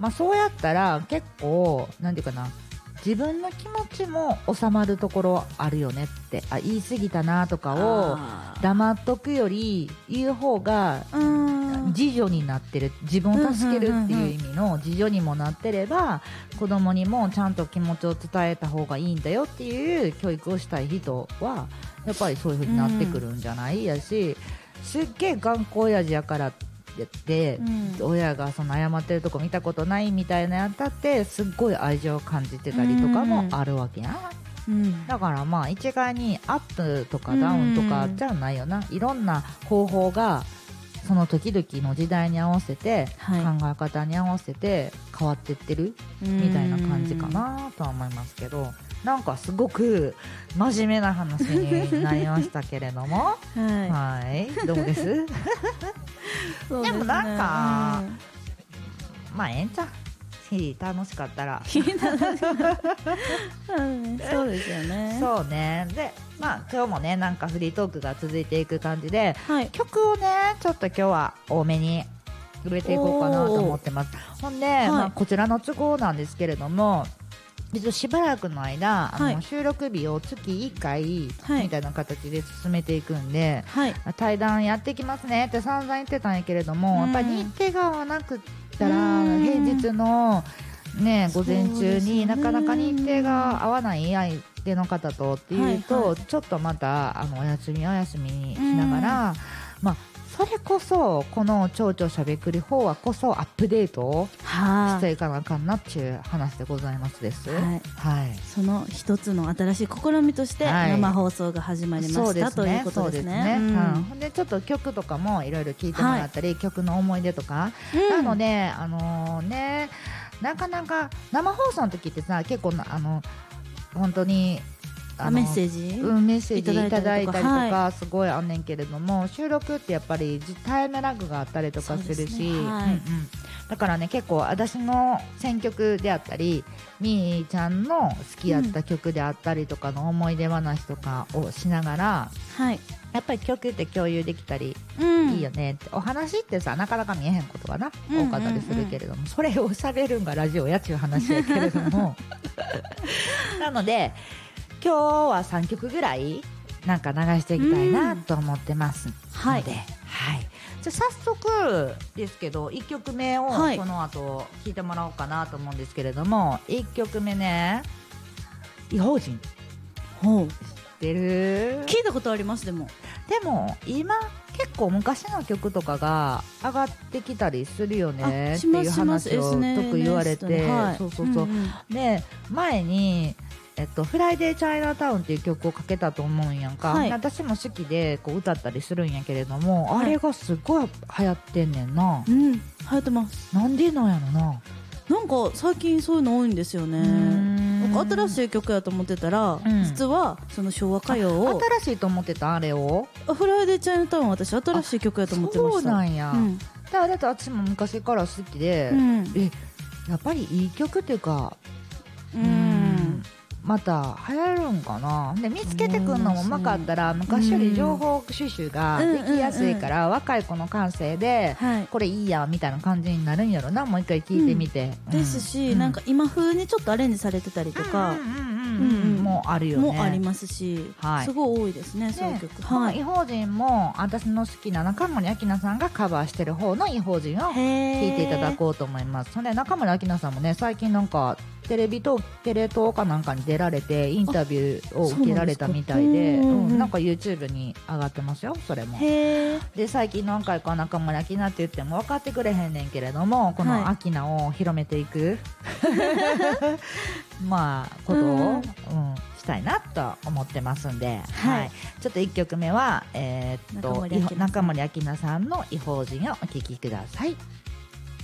まあ、そうやったら結構なんていうかな、自分の気持ちも収まるところあるよねって、言い過ぎたなとかを黙っとくより言う方が自助になってる、自分を助けるっていう意味の自助にもなってれば、子供にもちゃんと気持ちを伝えた方がいいんだよっていう教育をしたい人はやっぱりそういう風になってくるんじゃないやし、すっげえ頑固親父やからって言って、親がその謝ってるとこ見たことないみたいなやったってすっごい愛情を感じてたりとかもあるわけや、だからまあ一概にアップとかダウンとかじゃないよな、いろんな方法がその時々の時代に合わせて、考え方に合わせて変わっていってるみたいな感じかなとは思いますけど、なんかすごく真面目な話になりましたけれどもはい、どうです？ そうですね、 でもなんか、まあええんちゃう、日楽しかったらそうですよね。 そうね。で、まあ今日もねなんかフリートークが続いていく感じで、曲をねちょっと今日は多めに入れていこうかなと思ってます。ほんで、まあ、こちらの都合なんですけれども、しばらくの間収録日を月1回みたいな形で進めていくんで、対談やっていきますねって散々言ってたんやけれども、やっぱり日程が合わなくったら平日のね午前中になかなか日程が合わない相手の方とっていうと、ちょっとまたお休みにしながら、まあそれこそこの蝶々しゃべくり法はこそアップデートをしていかなあかんなっていう話でございますです。 その一つの新しい試みとして生放送が始まりましたということですね。 でちょっと曲とかもいろいろ聴いてもらったり、曲の思い出とか、なのでなかなか生放送の時ってさ、結構本当にメッセージいただいたりとかすごいあんねんけれども、収録ってやっぱりタイムラグがあったりとかするし、だからね結構私の選曲であったりみーちゃんの好きやった曲であったりとかの思い出話とかをしながら、やっぱり曲って共有できたりいいよねって、お話ってさなかなか見えへんことがな多かったりするけれども、それを喋るんがラジオやっちゅう話やけれどもなので今日は3曲ぐらいなんか流していきたいなと思ってますので、じゃあ早速ですけど1曲目をこの後聴いてもらおうかなと思うんですけれども、1曲目ね、異邦人知ってる？ 聞いたことあります。でも今結構昔の曲とかが上がってきたりするよねっていう話をよく言われて、で前にフライデーチャイナタウンっていう曲をかけたと思うんやんか、私も好きでこう歌ったりするんやけれども、あれがすごい流行ってんねんな。 流行ってます。 なんでなんやろな、 なんか最近そういうの多いんですよね。新しい曲やと思ってたら、実はその昭和歌謡を新しいと思ってた。あれをフライデーチャイナタウンは私新しい曲やと思ってました。 そうなんや、だって私も昔から好きで、やっぱりいい曲っていうかまた流行るんかな。で見つけてくんのもうまかったら昔より情報収集ができやすいから、若い子の感性でこれいいやみたいな感じになるんやろな。もう一回聞いてみて、 ですし、なんか今風にちょっとアレンジされてたりとかもあるよね。 もありますし、すごい多いですね、そういう曲。 異邦人も私の好きな中森明菜さんがカバーしてる方の異邦人を聴いていただこうと思います。それで中森明菜さんもね最近なんかテレ東かなんかに出られてインタビューを受けられたみたいで、なんか YouTube に上がってますよ、それも。で最近何回か中森明菜って言っても分かってくれへんねんけれども、この明菜を広めていくまあことを、したいなと思ってますんで、ちょっと1曲目は中森明菜さんの異邦人をお聴きください。